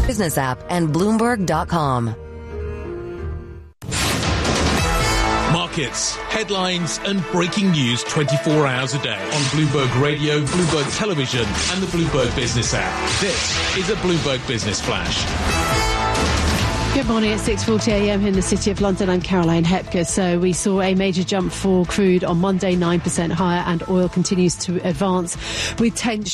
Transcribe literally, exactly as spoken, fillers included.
Business app and Bloomberg dot com. Markets, headlines and breaking news twenty-four hours a day on Bloomberg Radio, Bloomberg Television and the Bloomberg Business app. This is a Bloomberg Business Flash. Good morning at six forty a m in the City of London. I'm Caroline Hepker. So we saw a major jump for crude on Monday, nine percent higher, and oil continues to advance with tension.